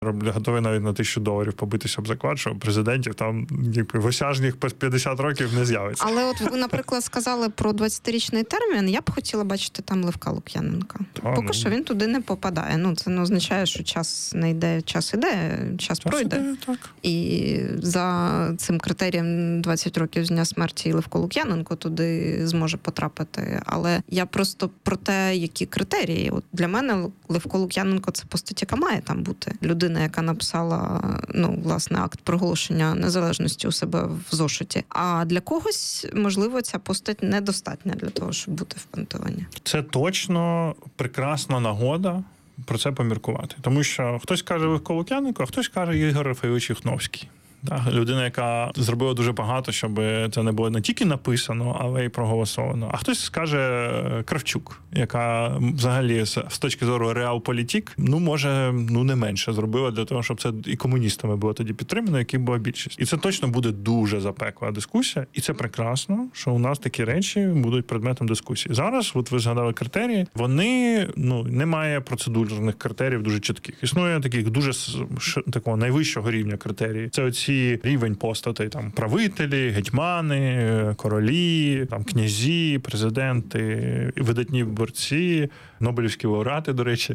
готові навіть на $1000 побитися об заклад, що президентів там в осяжних 50 років не з'явиться. Але от ви, наприклад, сказали про 20-річний термін, я б хотіла бачити там Левка Лук'яненка. Поки що він туди не попадає. Це не означає, що час не йде, час іде, час пройде. Іде, так. І за цим критерієм 20 років з дня смерті і Левко Лук'яненко туди зможе потрапити. Але я просто про те, які критерії. От для мене Левко Лук'яненко – це постать, яка має там бути. Людина, яка написала, власне, акт проголошення незалежності у себе в зошиті. А для когось, можливо, ця постать недостатня для того, щоб бути в пантеоні. Це точно прекрасна нагода про це поміркувати. Тому що хтось каже Левко Лук'яненко, а хтось каже Ігор Рафаївич Юхновський. Людина, яка зробила дуже багато, щоб це не було не тільки написано, але й проголосовано. А хтось скаже Кравчук, яка взагалі з точки зору реалполітик, може, не менше зробила для того, щоб це і комуністами було тоді підтримано, які була більшість. І це точно буде дуже запекла дискусія. І це прекрасно, що у нас такі речі будуть предметом дискусії. Зараз, от ви згадали критерії, вони, немає процедурних критеріїв дуже чітких. Існує таких дуже такого найвищого рівня критерії. Це оці рівень постатей, там, правителі, гетьмани, королі, там, князі, президенти, видатні борці, нобелівські лауреати, до речі.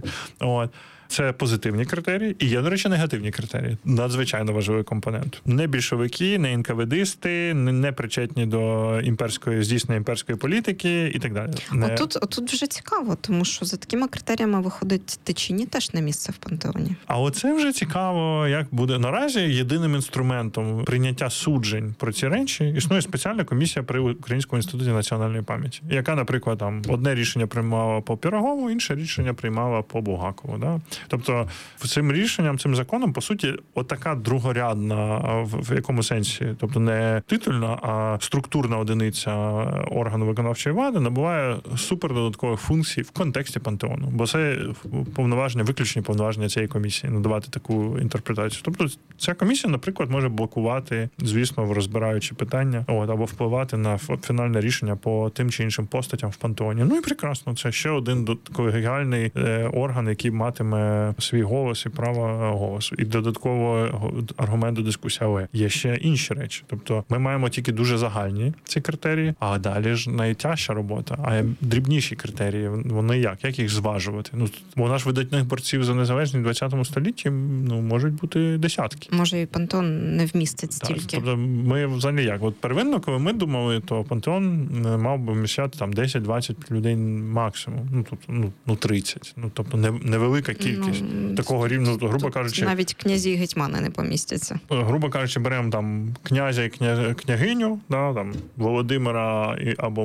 Це позитивні критерії. І є, до речі, негативні критерії. Надзвичайно важливий компонент. Не більшовики, не НКВДисти, не причетні до здійснення імперської політики і так далі. Отут вже цікаво, тому що за такими критеріями виходить Тичині теж не місце в пантеоні. А оце вже цікаво, як буде. Наразі єдиним інструментом прийняття суджень про ці речі існує спеціальна комісія при Українському інституті національної пам'яті, яка, наприклад, там одне рішення приймала по Пирогову, інше рішення приймала по Булгакову. Да? Тобто цим рішенням, цим законом, по суті, отака другорядна, в якому сенсі, тобто не титульна, а структурна одиниця органу виконавчої влади набуває супердодаткових функцій в контексті пантеону. Бо це виключні повноваження цієї комісії, надавати таку інтерпретацію. Тобто ця комісія, наприклад, може блокувати, звісно, розбираючи питання, або впливати на фінальне рішення по тим чи іншим постатям в пантеоні. І прекрасно, це ще один колегіальний орган, який матиме свій голос і право голосу. І додатково аргумент до дискусії. Але є ще інші речі. Тобто ми маємо тільки дуже загальні ці критерії, а далі ж найтяжча робота. А дрібніші критерії, вони як? Як їх зважувати? Бо наш видатних борців за незалежність в 20 столітті, можуть бути десятки. Може, і пантеон не вмістить стільки. Тобто ми взагалі як? От первинно, коли ми думали, то пантеон мав би вміщати там 10-20 людей максимум. 30. Тобто невелика кількість такого рівня, грубо кажучи... Навіть князі і гетьмани не помістяться. Грубо кажучи, беремо там князя і княгиню, там Володимира або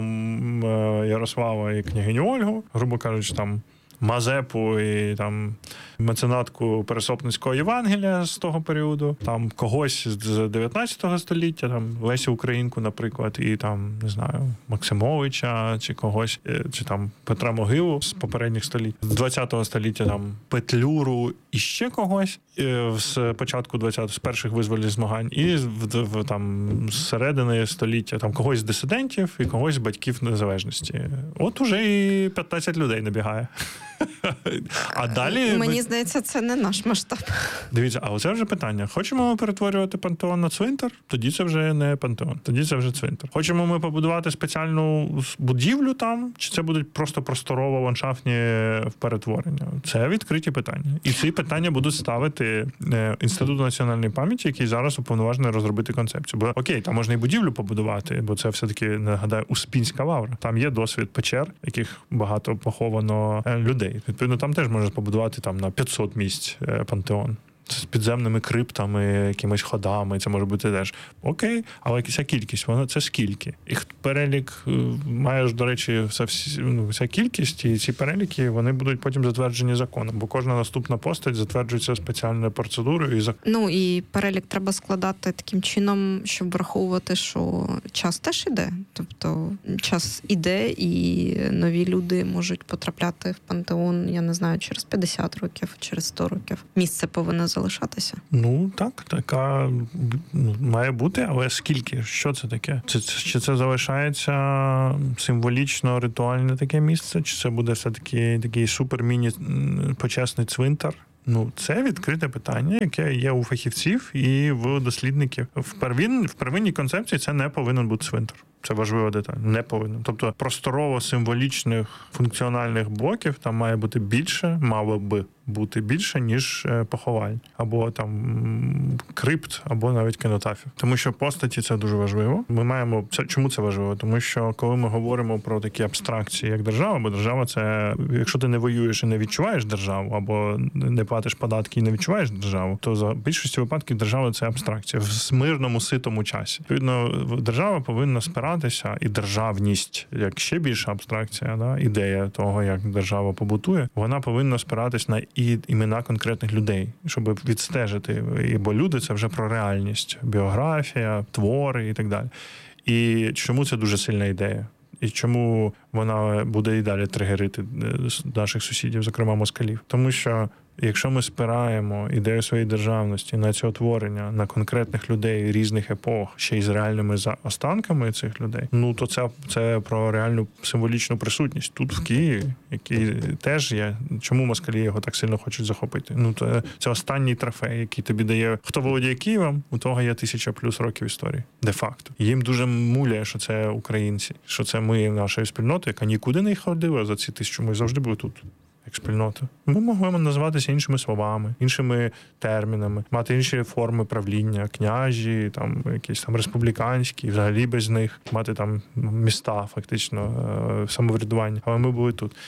Ярослава і княгиню Ольгу, грубо кажучи, там Мазепу і там меценатку Пересопницького Євангелія з того періоду, там когось з 19 століття, там Лесю Українку, наприклад, і там, не знаю, Максимовича, чи когось, чи там Петра Могилу з попередніх століть, з 20 століття там Петлюру і ще когось з початку 20-го, з перших визвольних змагань, і там з середини століття там когось з дисидентів і когось з батьків незалежності. От уже і 15 людей набігає. А далі... Мені здається, це не наш масштаб. Дивіться, а оце вже питання. Хочемо ми перетворювати пантеон на цвинтар? Тоді це вже не пантеон, тоді це вже цвинтар. Хочемо ми побудувати спеціальну будівлю там, чи це будуть просто просторово-ландшафтні перетворення? Це відкриті питання. І ці питання будуть ставити Інститут національної пам'яті, який зараз уповноважений розробити концепцію. Бо окей, там можна і будівлю побудувати, бо це все-таки, нагадаю, Успінська лавра. Там є досвід печер, яких багато поховано людей. Відповідно, там теж можна побудувати там на 500 місць пантеон. З підземними криптами, якимись ходами, це може бути теж. Окей, але якась кількість, це скільки? Їх перелік має ж, до речі, вся кількість, і ці переліки, вони будуть потім затверджені законом, бо кожна наступна постать затверджується спеціальною процедурою. І перелік треба складати таким чином, щоб враховувати, що час теж іде. Тобто час іде, і нові люди можуть потрапляти в пантеон, я не знаю, через 50 років, через 100 років. Місце повинно залишатися. Так, така має бути, але скільки? Що це таке? Чи це залишається символічно ритуальне таке місце? Чи це буде все-таки такий супер-міні почесний цвинтар, Це відкрите питання, яке є у фахівців і в дослідників. В первинній концепції це не повинен бути цвинтар. Це важлива деталь. Не повинен. Тобто просторово-символічних функціональних блоків там має бути більше, мало би бути більше, ніж поховань. Або там крипт, або навіть кінотафів. Тому що постаті це дуже важливо. Ми маємо... Чому це важливо? Тому що коли ми говоримо про такі абстракції, як держава, бо держава це... Якщо ти не воюєш і не відчуваєш державу, або не платиш податки і не відчуваєш державу, то за більшості випадків держава це абстракція в мирному, ситому часі. Відповідно, держава повинна спиратися, і державність, як ще більша абстракція, ідея того, як держава побутує, вона повинна спиратись на імена конкретних людей, щоб відстежити. Бо люди – це вже про реальність. Біографія, твори і так далі. І чому це дуже сильна ідея? І чому вона буде і далі тригерити наших сусідів, зокрема москалів? Тому що якщо ми спираємо ідею своєї державності на це утворення, на конкретних людей різних епох, ще й з реальними останками цих людей, то це про реальну символічну присутність тут, в Києві, який теж є. Чому москалі його так сильно хочуть захопити? Це останній трофей, який тобі дає, хто володіє Києвом, у того є 1000+ років історії. Де-факто. Їм дуже муляє, що це українці, що це ми, нашої спільноти, яка нікуди не ходила за ці 1000, ми завжди були тут. Як спільнота. Ми могли називатися іншими словами, іншими термінами, мати інші форми правління, княжі, там якісь там республіканські, взагалі без них, мати там міста, фактично, самоврядування. Але ми були тут.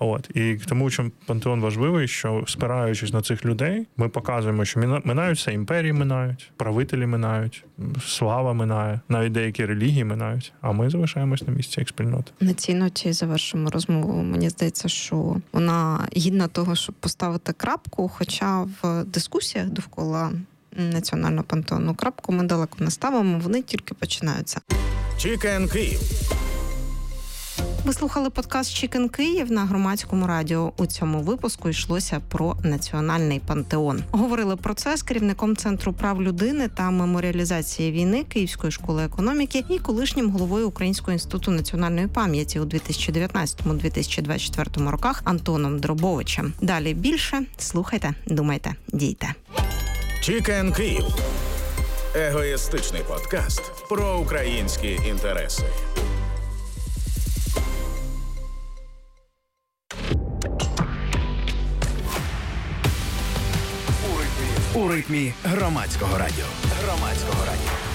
І тому, чому пантеон важливий, що спираючись на цих людей, ми показуємо, що минають все, імперії минають, правителі минають, слава минає, навіть деякі релігії минають, а ми залишаємось на місці як спільнота. На цій ноті завершимо розмову. Мені здається, що вона гідна того, щоб поставити крапку, хоча в дискусіях довкола національного пантеону крапку ми далеко не ставимо, вони тільки починаються. Чікен Київ. Ви слухали подкаст «Чікен Київ» на Громадському радіо. У цьому випуску йшлося про національний пантеон. Говорили про це з керівником Центру прав людини та меморіалізації війни Київської школи економіки і колишнім головою Українського інституту національної пам'яті у 2019-2024 роках Антоном Дробовичем. Далі більше. Слухайте, думайте, дійте. «Чікен Київ» – егоїстичний подкаст про українські інтереси. У ритмі громадського радіо.